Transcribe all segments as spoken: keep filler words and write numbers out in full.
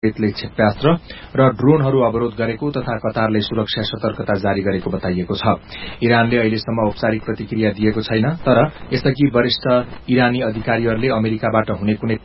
ले क्षेप्यास्त्र र ड्रोनहरू अवरोध गरेको तथा कतारले सुरक्षा सतर्कता जारी गरेको बताइएको छ। इरानले अहिलेसम्म औपचारिक प्रतिक्रिया दिएको छैन, तर यसअघि वरिष्ठ इरानी अधिकारीहरूले अमेरिकाबाट हुने कुनै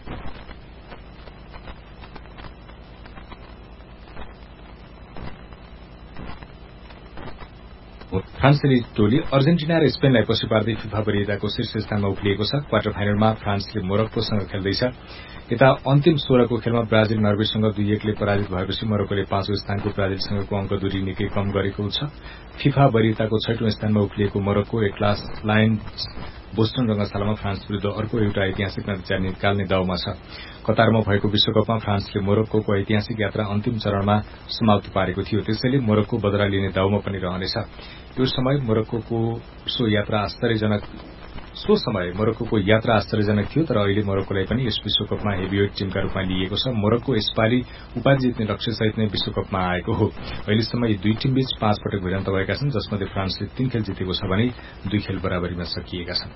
फ्रान्सेली टोली अर्जेन्टिना र स्पेनलाई पछि पार्दै फिफा वरियताको शीर्ष स्थानमा उक्लिएको छ। क्वार्टर फाइनलमा फ्रान्सले मोरक्कोसँग खेल्दैछ। यता अन्तिम सोह्रको खेलमा ब्राजिल नर्वेसँग दुई एकले पराजित भएपछि मोरक्कोले पाँचौं स्थानको ब्राजिलसँगको अंक दूरी निकै कम गरेको छ। फिफा वरियताको छैटौं स्थानमा उक्लिएको मोरक्को एक्लास लायन्स बोस्टन रंगशालामा फ्रान्स विरूद्ध अर्को एउटा ऐतिहासिक नतिजा निकाल्ने दाउमा छ। कतारमा भएको विश्वकपमा फ्रान्सले मोरक्कोको ऐतिहासिक यात्रा अन्तिम चरणमा समाप्ति पारेको थियो। त्यसैले मोरक्को बदला लिने दाउमा पनि रहनेछ। यो समय मोरक्कोको सो यात्रा आश्चर्यजनक सो समय मोरक्कोको यात्रा आश्चर्यजनक थियो, तर अहिले मोरक्कोलाई पनि यस विश्वकपमा हेभीवेट टीमका रूपमा लिइएको छ। मोरक्को यसपालि उपाधि जित्ने लक्ष्यसहित नै विश्वकपमा आएको हो। अहिलेसम्म यी दुई टीमबीच पाँच पटक भिडन्त भएका छन्, जसमध्ये फ्रान्सले तीन खेल जितेको छ भने दुई खेल बराबरीमा सकिएका छन्।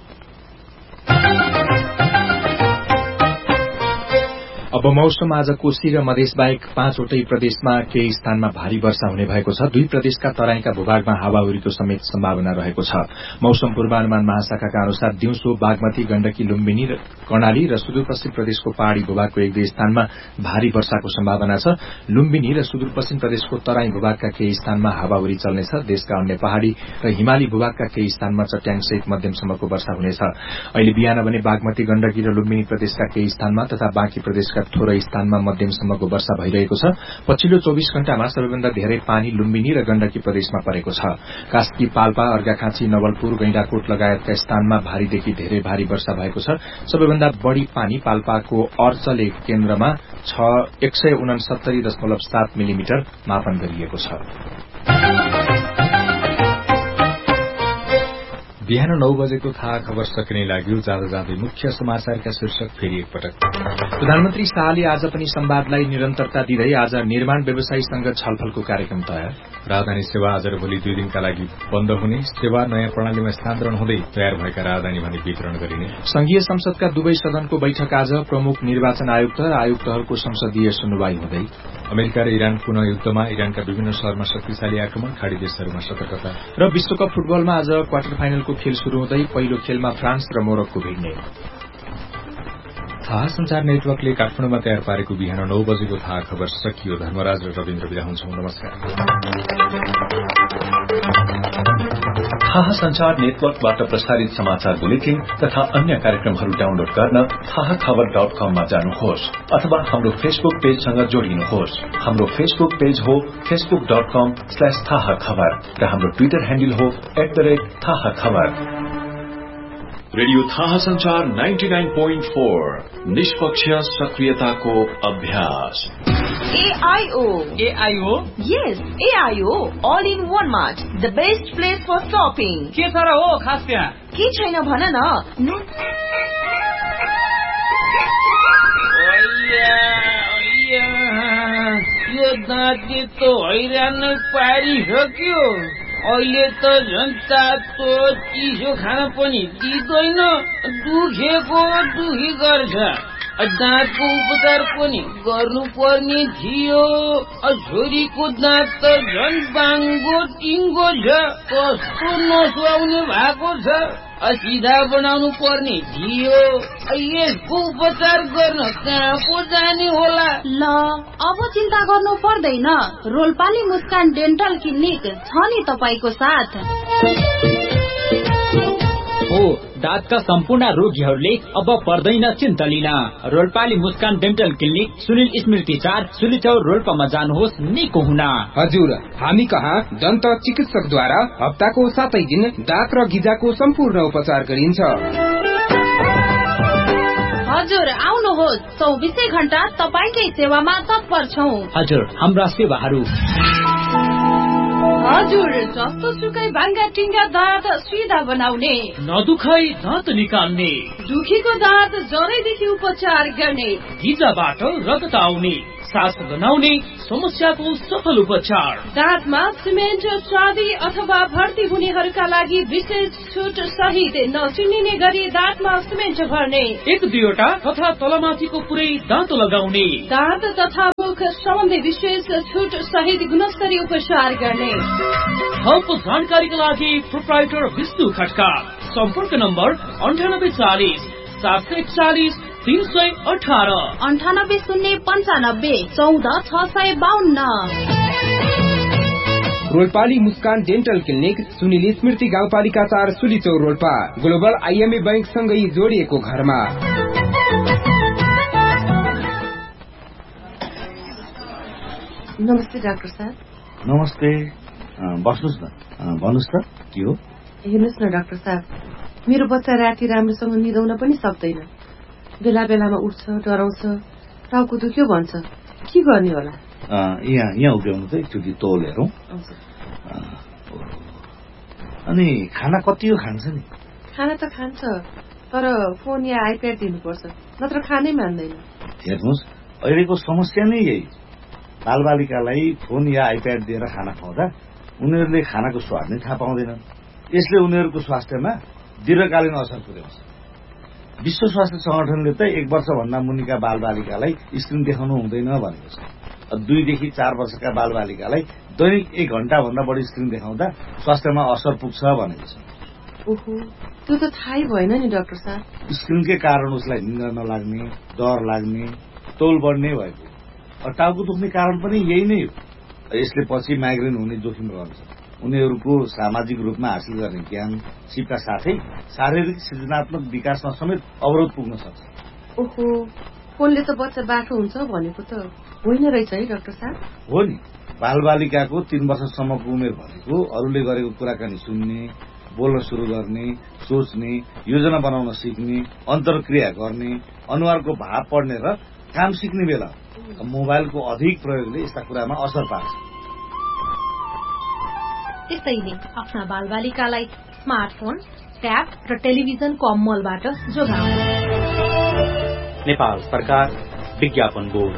अब मौसम। आज कोशी र मधेस बाहेक पाँचवटै प्रदेशमा केही स्थानमा भारी वर्षा हुने भएको छ। दुई प्रदेशका तराईका भूभागमा हावाहुरीको समेत सम्भावना रहेको छ। मौसम पूर्वानुमान महाशाखाका अनुसार दिउँसो बागमती, गण्डकी, लुम्बिनी, कर्णाली र सुदूरपश्चिम प्रदेशको पहाड़ी भूभागको एक दुई स्थानमा भारी वर्षाको सम्भावना छ। लुम्बिनी र सुदूरपश्चिम प्रदेशको तराई भूभागका केही स्थानमा हावाहुरी चल्नेछ। देशका अन्य पहाड़ी र हिमाली भूभागका केही स्थानमा चट्याङसहित मध्यमसम्मको वर्षा हुनेछ। अहिले बिहान भने बागमती, गण्डकी र लुम्बिनी प्रदेशका केही स्थानमा तथा बाँकी प्रदेशका थोरै स्थानमा मध्यमसम्मको वर्षा भइरहेको छ। पछिल्लो चौबीस घण्टामा सबैभन्दा धेरै पानी लुम्बिनी र गण्डकी प्रदेशमा परेको छ। कास्की, पाल्पा, अर्घाखाँची, नवलपुर, गैंडाकोट लगायतका स्थानमा भारीदेखि धेरै भारी वर्षा भएको छ। सबैभन्दा बढ़ी पानी पाल्पाको अर्चले केन्द्रमा एक सय उनसत्तरी दशमलव सात मिलिमिटर मापन गरिएको छ। बिहान नौ बजेको थाहा खबर सकिने लाग्यो। जाँदा जाँदै मुख्य समाचारका शीर्षक फेरि एकपटक। प्रधानमन्त्री शाहले आज पनि संवादलाई निरन्तरता दिँदै आज निर्माण व्यवसायीसँग छलफलको कार्यक्रम तयार। राजधानी सेवा आज र भोलि दुई दिनका लागि बन्द हुने। सेवा नयाँ प्रणालीमा स्थानान्तरण हुँदै तयार भएका राजधानी भने वितरण गरिने। संघीय संसदका दुवै सदनको बैठक आज। प्रमुख निर्वाचन आयुक्त र आयुक्तहरूको संसदीय सुनवाई हुँदै। अमेरिका र इरान पुनः युद्धमा, इरानका विभिन्न शहरमा शक्तिशाली आक्रमण, खाड़ी देशहरूमा सतर्कता। र विश्वकप फुटबलमा आज क्वार्टर फाइनलको खेल शुरू हुँदै पहिलो खेलमा फ्रान्स र मोरक्को भिड्ने। थाहा संचार नेटवर्कले काठमाडौँमा तयार पारेको बिहान नौ बजेको थाहा खबर सकियो। धर्मराज र रविन्द्र विदा हुन्छौं। नमस्कार। थाहा संचार नेटवर्कबाट प्रसारित समाचार बुलेटिन तथा अन्य कार्यक्रमहरू डाउनलोड गर्न थाहा खबर डट कममा जानुहोस् अथवा हाम्रो फेसबुक पेजसँग जोडिनुहोस्। हाम्रो फेसबुक पेज हो फेसबुक डट कम स्ल्याश थाहा खबर र हाम्रो ट्विटर ह्यान्डल हो एट द रेट थाहा खबर। रेडियो थाहा संचार नाइन्टी नाइन पोइन्ट फोर निष्पक्ष सक्रियताको अभ्यास। A I O. A I O? Yes, A I O. All in one mart. The best place for shopping. के छ र हो खास त्यहाँ? के छैन भन न? यो दाँतले त हैरान पारिसक्यो। अहिले त झन् तातो चिसो खान पनि दिँदैन। दुखेको दुखी गर्छ। दाँतको उपचार पनि गर्नु पर्ने थियो। छोरीको दाँत त झन् बाङ्गो टिङ्गो छ। कस्तो नसुहाउने भएको छ। सिधा बनाउनु पर्ने थियो। यसको उपचार गर्न कहाँ पो जाने होला? ल अब चिन्ता गर्नु पर्दैन। रोल्पाली मुस्कान डेन्टल क्लिनिक छ नि तपाईको साथ। हो दाँतका सम्पूर्ण रोगीहरूले अब पर्दैन चिन्ता लिन। रोल्पाली मुस्कान डेन्टल क्लिनिक सुनिल स्मृति चार सुलिचौर रोल्पामा जानुहोस् निको हुन। हजुर, हामी कहाँ दन्त चिकित्सकद्वारा हप्ताको सातै दिन दाँत र गिजाको सम्पूर्ण उपचार गरिन्छ। हजुर आउनुहोस्, चौबिसै घण्टा तपाईकै सेवामा तत्पर छौं। हजुर, हाम्रा सेवाहरू हजुर जस्तो सुकै भाङ्गा टिङ्गा दाँत सिधा बनाउने, नदुखाइ दाँत निकाल्ने, दुखीको दाँत जरैदेखि उपचार गर्ने, गिजाबाट रगत आउने, सास गनाउने समस्याको सफल उपचार। दाँतमा सिमेन्ट चाँदी अथवा भर्ती हुनेहरूका लागि विशेष छुट सहित नचिनिने गरी दाँतमा सिमेन्ट भर्ने, एक दुईवटा तथा तलमाथिको पुरै दाँत लगाउने, दाँत तथा मुख सम्बन्धी विशेष छुट सहित गुणस्तरीय उपचार गर्ने। थप जानकारीका लागि प्रोप्राइटर विष्णु खड्का। सम्पर्क नम्बर अन्ठानब्बे चालिस सात सय चालिस तीन सय अठारह अन्ठानब्बे शून्य पन्चानब्बे चौध छ सय बाहन्न। रोल्पाली मुस्कान डेन्टल क्लिनिक सुनिल स्मृति गाउँपालिका चार सुलीचौर रोल्पा ग्लोबल आइएमए बैंक सँगै जोडिएको घरमा। नमस्ते डाक्टर साहब। नमस्ते, बस्नुहोस् न, भन्नुहोस् त के हो? हेर्नुहोस् न डाक्टर साहब, मेरो बच्चा राति राम्रोसँग निदाउन पनि सक्दैन, बेला बेलामा उठ्छ, डराउँछ, टाउको दुख्यो भन्छ, के गर्ने होला? यहाँ यहाँ उभ्याउनु त एकचोटि तौल हेरौँ। अनि खाना कति हो खान्छ नि? खाना त खान्छ, तर फोन या आइप्याड दिनुपर्छ, नत्र खानै मान्दैन। हेर्नुहोस्, अहिलेको समस्या नै यही, बालबालिकालाई फोन या आइप्याड दिएर खाना खुवाउँदा उनीहरूले खानाको स्वाद नै थाहा पाउँदैनन्। यसले उनीहरूको स्वास्थ्यमा दीर्घकालीन असर पुर्याउँछ। विश्व स्वास्थ्य संगठनले त एक वर्षभन्दा मुनिका बालबालिकालाई स्क्रिन देखाउनु हुँदैन भनेको छ। दुईदेखि चार वर्षका बालबालिकालाई दैनिक एक घण्टा भन्दा बढी स्क्रिन देखाउँदा स्वास्थ्यमा असर पुग्छ भनेको छ। ओहो, त्यो त थाहै भएन नि डाक्टर साहब। स्क्रिनकै कारण उसलाई निन्द्रा नलाग्ने, डर लाग्ने, तौल बढ्ने भएको, टाउको दुख्ने कारण पनि यही नै हो। यसले पछि माइग्रेन हुने जोखिम रहन्छ। उनीहरूको सामाजिक रूपमा हासिल गर्ने ज्ञान सिपका साथै शारीरिक सृजनात्मक विकासमा समेत अवरोध पुग्न सक्छ। ओहो, फोनले त बच्चा बाठो हुन्छ भनेको त होइन रहेछ है डाक्टर साहब? हो नि, बालबालिकाको तीन वर्षसम्मको उमेर भनेको अरूले गरेको कुराकानी सुन्ने, बोल्न सुरु गर्ने, सोच्ने, योजना बनाउन सिक्ने, अन्तर्क्रिया गर्ने, अनुहारको भाव पढ्ने र काम सिक्ने बेला। मोबाइलको अधिक प्रयोगले यस्ता कुरामा असर पार्छ। त्यसैले आफ्ना बालबालिकालाई स्मार्टफोन, ट्याब र टेलिभिजनको अमलबाट जोगाउनु। नेपाल सरकार विज्ञापन बोर्ड।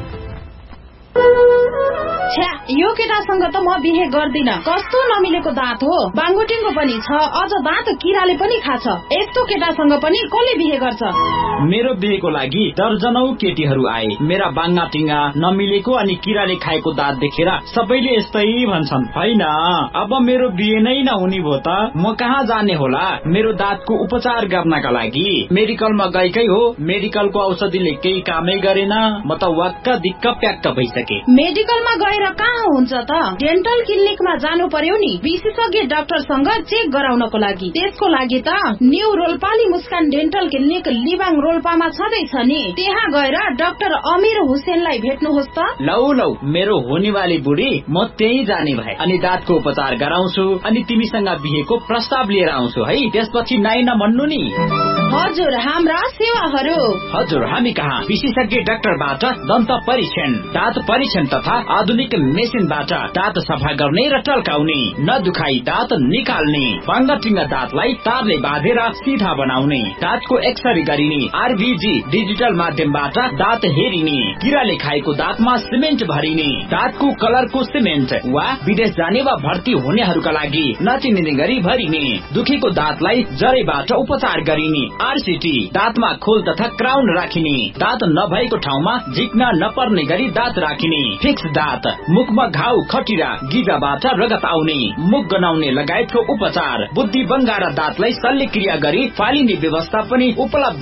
छ्या, यो केटासँग त म बिहे गर्दिन, कस्तो नमिलेको दाँत हो, बाङ्गोटिङको पनि छ, अझ दाँत किराले पनि खाछ। यस्तो केटासँग पनि कसले बिहे गर्छ? मेरो बिहेको लागि दर्जनौ केटीहरू आए। मेरा बाङ्गा टिङ्गा नमिलेको अनि किराले खाएको दाँत देखेर सबैले यस्तै भन्छन्। होइन, अब मेरो बिहे नै नहुने भो त म कहाँ जाने होला मेरो दाँतको उपचार गर्नका लागि? मेडिकलमा गएकै हो, मेडिकलको औषधिले केही कामै गरेन, म त वाक्क दिक्क प्याक्क भइसके। मेडिकलमा गएर कहाँ हुन्छ त? डेन्टल क्लिनिकमा जानु पर्यो नि, विशेषज्ञ डाक्टरसँग चेक गराउनको लागि। त्यसको लागि त न्यू रोल्पाली मुस्कान डेन्टल क्लिनिक लिबाङ रोल्पामा छँदैछ नि, त्यहाँ गएर डाक्टर अमीर हुसेनलाई भेट्नुहोस् त। लौ लौ, मेरो होनेवाली बुढी, म त्यही जाने भए अनि दाँतको उपचार गराउँछु अनि तिमीसँग बिहेको प्रस्ताव लिएर आउँछु है। त्यसपछि नाइ नभन्नु नि। हजुर, हाम्रा सेवाहरू। हजुर, हामी कहाँ विशेषज्ञ डाक्टरबाट दन्त परीक्षण, दाँत परीक्षण तथा आधुनिक मेसिनबाट दाँत सफा गर्ने र टल्काउने, नदुखाई दाँत निकाल्ने, बाङ्गाटिङ्गा दाँतलाई तारले बाँधेर सिधा बनाउने, दाँतको एक्सरे गरिने, आरबीजी डिजिटल माध्यमबाट दाँत हेरिने, किराले खाएको दाँतमा सिमेन्ट भरिने, दाँतको कलरको सिमेन्ट वा विदेश जाने वा भर्ती हुनेहरूका लागि नचिनिने गरी भरिने, दुखेको दाँतलाई जरैबाट उपचार गरिने, आरसीटी, दाँतमा खोल तथा क्राउन राखिने, दाँत नभएको ठाउँमा झिक्न नपर्ने गरी दाँत राखिने, फिक्स दाँत, मुखमा घाउ खटिरा गिगाबाट रगत आउने, मुख गनाउने लगायतको उपचार, बुद्धि बङ्गा र दाँतलाई शल्यक्रिया गरी फालिने व्यवस्था पनि उपलब्ध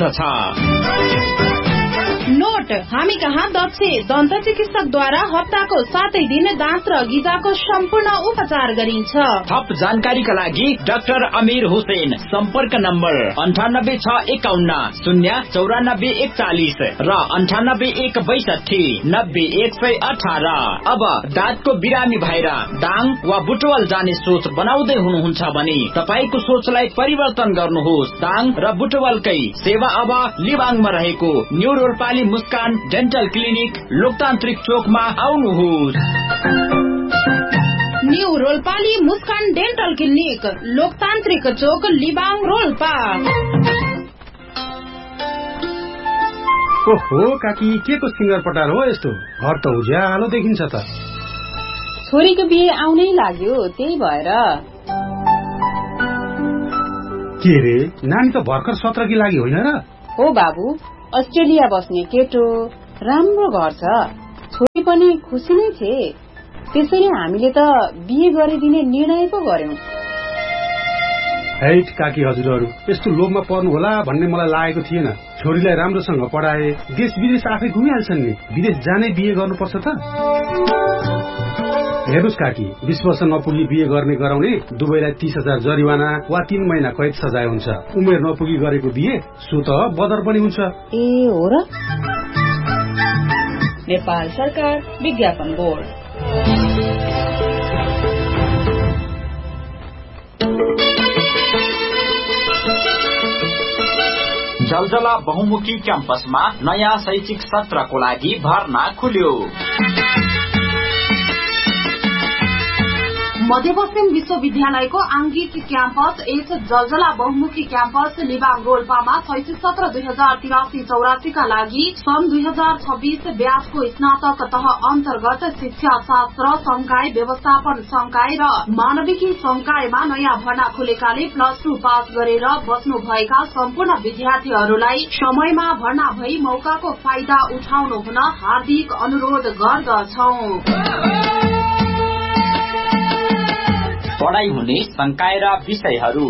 छ। नोट, हामी कहाँ दक्ष दन्त चिकित्सकद्वारा हप्ताको सातै दिन दाँत र गिजाको सम्पूर्ण उपचार गरिन्छ। थप जानकारीका लागि डाक्टर अमीर हुसेन, सम्पर्क नम्बर अन्ठानब्बे छ एकाउन्न शून्य चौरानब्बे एकचालिस र अन्ठानब्बे एक बैसठी नब्बे एक सय अठार। अब दाँतको बिरामी भएर दाङ वा बुटवल जाने सोच बनाउँदै हुनुहुन्छ भने तपाईँको सोचलाई परिवर्तन गर्नुहोस्। दाङ र बुटवलकै सेवा अब लिबाङमा रहेको न्यू रोल्पाली मुस्कान डेन्टल क्लिनिक लोकतान्त्रिक चोकमा आउनुहोस्। न्यू रोल्पाली मुस्कान डेन्टल क्लिनिक लोकतान्त्रिक चोक लिबाङ रोल्पा। ओहो काकी, के को सिंगर पटार हो यस्तो? घर त उज्यालो देखिन्छ त। छोरीको बिहे आउनै लाग्यो, त्यही भएर। के रे, नानी त भर्खर सत्रकी लागि होइन र? हो बाबु, अस्ट्रेलिया बस्ने केटो, राम्रो घर छ, छोरी पनि खुसी नै थिए। त्यसैले हामीले त बिहे गरिदिने निर्णय पो गर्यौं। हैट काकी हजुरहरू, यस्तो लोभमा पर्नु होला भन्ने मलाई लागेको थिएन। छोरीलाई राम्रोसँग पढाए, देश विदेश आफै घुमिहाल्छन् नि। विदेश जानै बिहे गर्नुपर्छ त? हेर्नुहोस् काकी, बीस वर्ष नपुगी बिहे गर्ने गराउने दुवैलाई तीस हजार जरिवाना वा तीन महिना कैद सजाय हुन्छ। उमेर नपुगी गरेको बिहे सो त बदर पनि हुन्छ। ए हो र? नेपाल सरकार विज्ञापन बोर्ड। जलजला बहुमुखी क्याम्पसमा नयाँ शैक्षिक सत्रको लागि भर्ना खुल्यो। मध्यपश्चिम विश्वविद्यालयको आंगिक क्याम्पस एच जलजला बहुमुखी क्याम्पस लिबाङ रोल्पामा शैक्षिक सत्र दुई हजार तिरासी चौरासीका लागि सन् दुई हजार छब्बीस ब्याचको स्नातक तह अन्तर्गत शिक्षा शास्त्र संकाय व्यवस्थापन संकाय र मानविकी संकायमा नयाँ भर्ना खुलेकाले प्लस टू पास गरेर बस्नु भएका सम्पूर्ण विद्यार्थीहरूलाई समयमा भर्ना भई मौकाको फाइदा उठाउनु हुन हार्दिक अनुरोध गर्दछौं। पढ़ाई हुने संकाय र विषयहरू: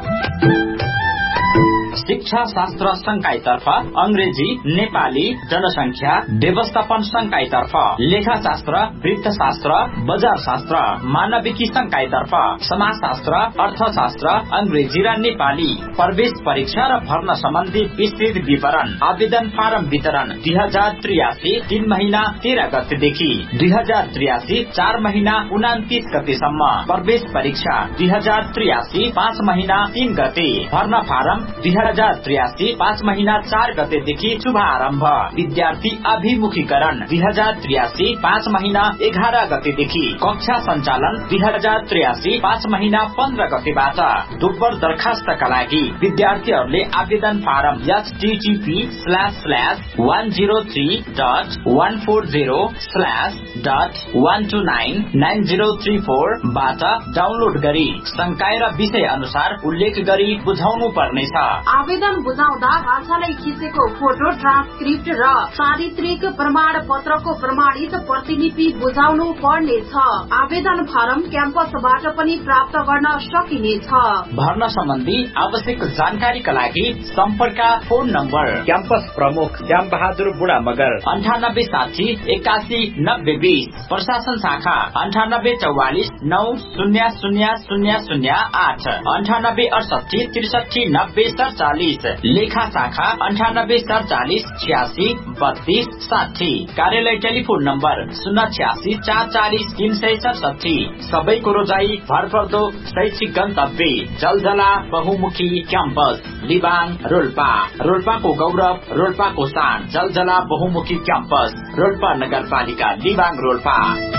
शिक्षा शास्त्र संकायतर्फ अंग्रेजी, नेपाली, जनसंख्या व्यवस्थापन संकायतर्फ लेखाशास्त्र, वृत्तशास्त्र, बजार शास्त्र, मानविकी संकायतर्फ समाजशास्त्र, अर्थशास्त्र, अंग्रेजी र नेपाली। प्रवेश परीक्षा र भर्ना सम्बन्धी विस्तृत विवरण आवेदन फारम वितरण दुई हजार त्रियासी तीन महीना तेह्र गतेदेखि दुई हजार त्रियासी चार महीना उनातिस गतेसम्म। प्रवेश परीक्षा दुई हजार त्रियासी पाँच महीना तीन गते। भर्ना फारम दुई हजार त्रियासी पाँच महीना चार गतेदेखि शुभारम्भ। विद्यार्थी अभिमुखीकरण दुई हजार त्रियासी पाँच महीना एघार गतेदेखि। कक्षा सञ्चालन दुई हजार त्रियासी पाँच महीना पन्ध्र गतेबाट। दोब्बर दरखास्तका लागि विद्यार्थीहरूले आवेदन form HTTP slash slash one zero three dot one four zero slash dot one two nine nine zero three four बाट डाउनलोड गरी संकाय र विषय अनुसार उल्लेख गरी बुझाउनु पर्नेछ। आवेदन बुझाउँदा भाषालाई खिचेको फोटो, ट्रान्सक्रिप्ट र चारित्रिक प्रमाण पत्रको प्रमाणित प्रतिलिपि बुझाउनु पर्नेछ। आवेदन फारम क्याम्पसबाट पनि प्राप्त गर्न सकिनेछ। भर्ना सम्बन्धी आवश्यक जानकारीका लागि सम्पर्क फोन नम्बर क्याम्पस प्रमुख श्याम बहादुर बुढा मगर अन्ठानब्बे साठी एकासी नब्बे बीस। प्रशासन शाखा अन्ठानब्बे चौवालिस नौ शून्य शून्य शून्य शून्य आठ अन्ठानब्बे अडसठी त्रिसठी नब्बे सड़चालीस। लेखा शाखा अन्ठानब्बे सड़चालीस छियासी बत्तीस साठी। कार्यालय टेलिफोन नम्बर शून्य छियासी चार चालिस तीन सय सडसठी। सबैको रोजाई भरपर्दो शैक्षिक गन्तव्य जलजला बहुमुखी क्याम्पस लिबाङ रोल्पा। रोल्पाको गौरव, रोल्पाको शान, जलजला बहुमुखी क्याम्पस रोल्पा नगरपालिका लिबाङ रोल्पा।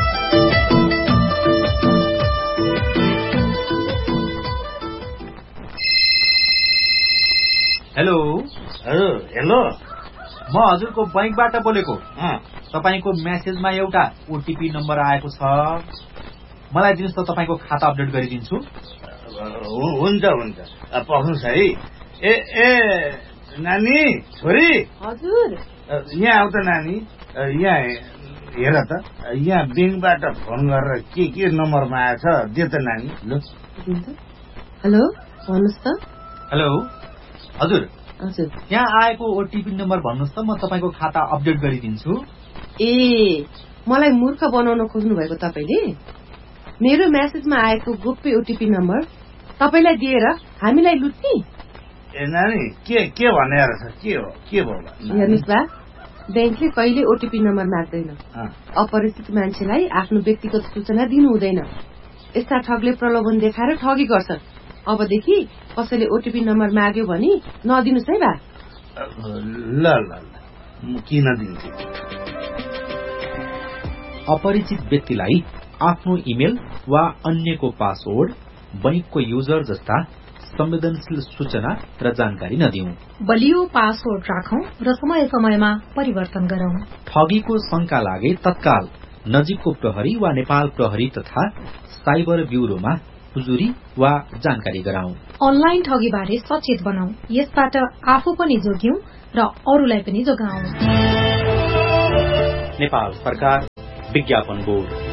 हेलो हजुर। हेलो, म हजुरको बैंकबाट बोलेको। तपाईको मेसेजमा एउटा ओटीपी नम्बर आएको छ, मलाई दिनुहोस् त, तपाईको खाता अपडेट गरिदिन्छु। हुन्छ हुन्छ, पख्नुहोस् है। ए ए नानी, छोरी। हजुर। यहाँ आउ त नानी, यहाँ हेर त, यहाँ बैंकबाट फोन गरेर के के नम्बरमा आएछ दे त नानी। ल हेलो, भन्नुहोस् त। हेलो हजुर। हजुर। यहाँ आएको ओटीपी नम्बर भन्नुहोस् त, म तपाईँको खाता अपडेट गरिदिन्छु। ए, मलाई मूर्ख बनाउन खोज्नु भएको तपाईँले? मेरो मेसेजमा आएको गोप्य ओटीपी नम्बर तपाईँलाई दिएर हामीलाई लुट्ने? ए नानी, के के भने के हो के भयो? हेर्नुहोस् बा, ब्याङ्कले कहिले ओटीपी नम्बर माग्दैन। अपरिचित मान्छेलाई आफ्नो व्यक्तिगत सूचना दिनु हुँदैन। यस्ता ठगले प्रलोभन देखाएर ठगी गर्छन्। अबदेखि कसैले ओटीपी नम्बर माग्यो भने नदिनुहोस् है बा। ल ल म किन दिन्छु? अपरिचित व्यक्तिलाई आफ्नो इमेल वा अन्यको पासवर्ड, बैंकको युजर जस्ता संवेदनशील सूचना र जानकारी नदिउँ। बलियो पासवर्ड राखौं र समय समयमा परिवर्तन गरौं। ठगीको शंका लागे तत्काल नजिकको प्रहरी वा नेपाल प्रहरी तथा साइबर ब्यूरोमा हुजुरी वा जानकारी गराउँ। अनलाइन ठगीबारे सचेत बनाऊ। यसबाट आफू पनि जोग्यौं र अरूलाई पनि जोगाऊ। नेपाल सरकार विज्ञापन बोर्ड।